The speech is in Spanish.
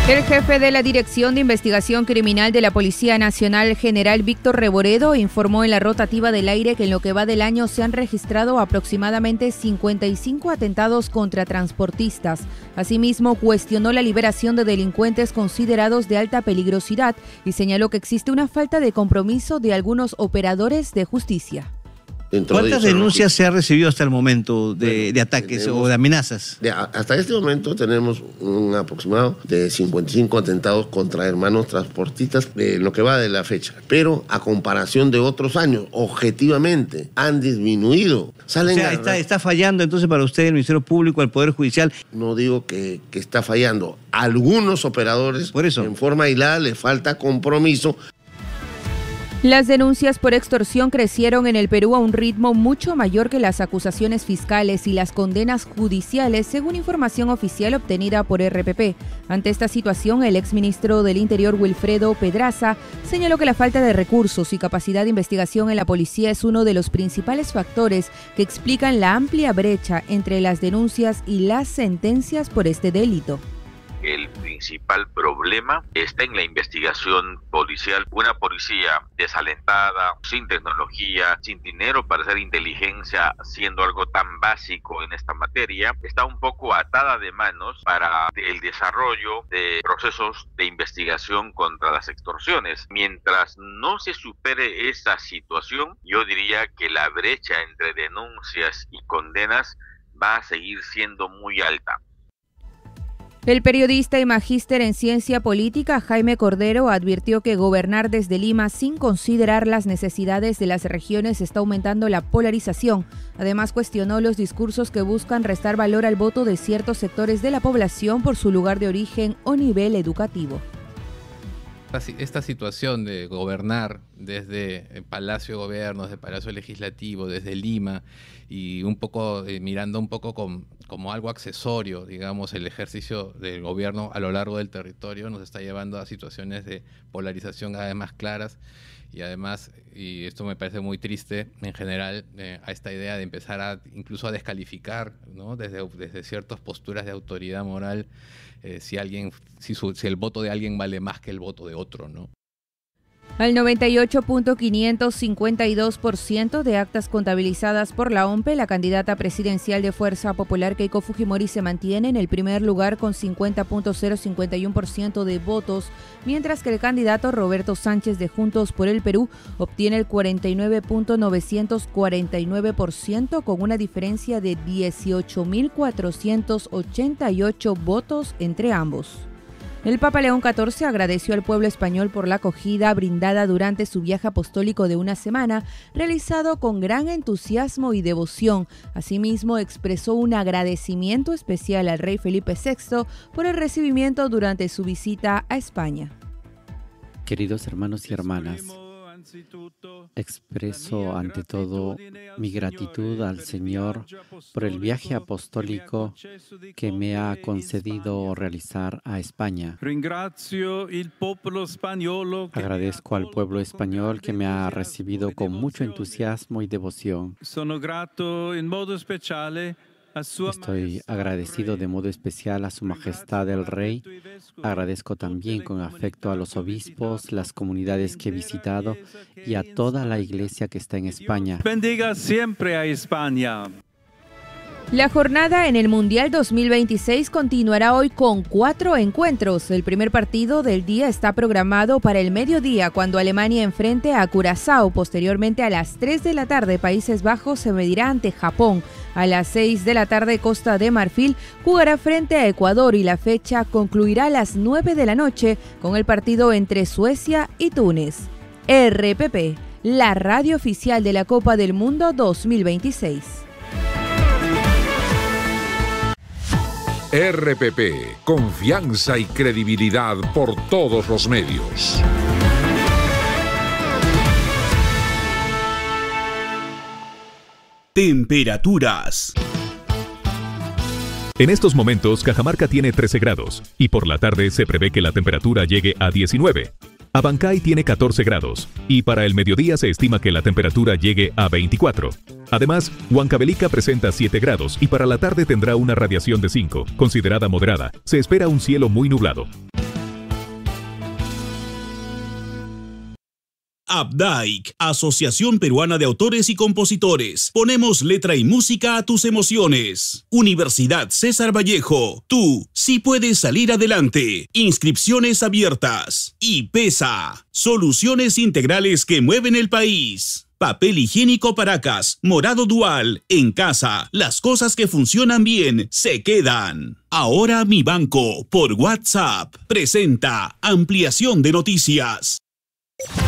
El jefe de la Dirección de Investigación Criminal de la Policía Nacional, general Víctor Reboredo, informó en la rotativa del aire que en lo que va del año se han registrado aproximadamente 55 atentados contra transportistas. Asimismo, cuestionó la liberación de delincuentes considerados de alta peligrosidad y señaló que existe una falta de compromiso de algunos operadores de justicia. ¿Cuántas denuncias se ha recibido hasta el momento de ataques o de amenazas? Hasta este momento tenemos un aproximado de 55 atentados contra hermanos transportistas en lo que va de la fecha. Pero a comparación de otros años, objetivamente, han disminuido. Está fallando entonces para usted el Ministerio Público, el Poder Judicial. No digo que está fallando. Algunos operadores, por eso, en forma aislada, les falta compromiso. Las denuncias por extorsión crecieron en el Perú a un ritmo mucho mayor que las acusaciones fiscales y las condenas judiciales, según información oficial obtenida por RPP. Ante esta situación, el exministro del Interior, Wilfredo Pedraza, señaló que la falta de recursos y capacidad de investigación en la policía es uno de los principales factores que explican la amplia brecha entre las denuncias y las sentencias por este delito. El principal problema está en la investigación policial. Una policía desalentada, sin tecnología, sin dinero para hacer inteligencia, siendo algo tan básico en esta materia, está un poco atada de manos para el desarrollo de procesos de investigación contra las extorsiones. Mientras no se supere esa situación, yo diría que la brecha entre denuncias y condenas va a seguir siendo muy alta. El periodista y magíster en ciencia política Jaime Cordero advirtió que gobernar desde Lima sin considerar las necesidades de las regiones está aumentando la polarización. Además, cuestionó los discursos que buscan restar valor al voto de ciertos sectores de la población por su lugar de origen o nivel educativo. Esta situación de gobernar desde el Palacio de Gobierno, desde el Palacio Legislativo, desde Lima y un poco mirando un poco como algo accesorio, digamos, el ejercicio del gobierno a lo largo del territorio nos está llevando a situaciones de polarización cada vez más claras y además, y esto me parece muy triste en general, a esta idea de empezar incluso a descalificar, ¿no? desde ciertas posturas de autoridad moral si el voto de alguien vale más que el voto de otro, ¿no? Al 98.552% de actas contabilizadas por la OMPE, la candidata presidencial de Fuerza Popular Keiko Fujimori se mantiene en el primer lugar con 50.051% de votos, mientras que el candidato Roberto Sánchez de Juntos por el Perú obtiene el 49.949% con una diferencia de 18.488 votos entre ambos. El Papa León XIV agradeció al pueblo español por la acogida brindada durante su viaje apostólico de una semana, realizado con gran entusiasmo y devoción. Asimismo, expresó un agradecimiento especial al rey Felipe VI por el recibimiento durante su visita a España. Queridos hermanos y hermanas, expreso ante todo mi gratitud al Señor por el viaje apostólico que me ha concedido realizar a España. Agradezco al pueblo español que me ha recibido con mucho entusiasmo y devoción. Estoy agradecido de modo especial a Su Majestad el Rey. Agradezco también con afecto a los obispos, las comunidades que he visitado y a toda la iglesia que está en España. Bendiga siempre a España. La jornada en el Mundial 2026 continuará hoy con 4 encuentros. El primer partido del día está programado para el mediodía, cuando Alemania enfrente a Curazao. Posteriormente, a las 3 de la tarde, Países Bajos se medirá ante Japón. A las 6 de la tarde, Costa de Marfil jugará frente a Ecuador y la fecha concluirá a las 9 de la noche con el partido entre Suecia y Túnez. RPP, la radio oficial de la Copa del Mundo 2026. RPP, confianza y credibilidad por todos los medios. Temperaturas. En estos momentos, Cajamarca tiene 13 grados y por la tarde se prevé que la temperatura llegue a 19. Abancay tiene 14 grados y para el mediodía se estima que la temperatura llegue a 24. Además, Huancavelica presenta 7 grados y para la tarde tendrá una radiación de 5, considerada moderada. Se espera un cielo muy nublado. APDAIC, Asociación Peruana de Autores y Compositores. Ponemos letra y música a tus emociones. Universidad César Vallejo. Tú sí puedes salir adelante. Inscripciones abiertas. Y PESA. Soluciones integrales que mueven el país. Papel higiénico Paracas, morado dual, en casa. Las cosas que funcionan bien se quedan. Ahora Mi Banco, por WhatsApp, presenta ampliación de noticias.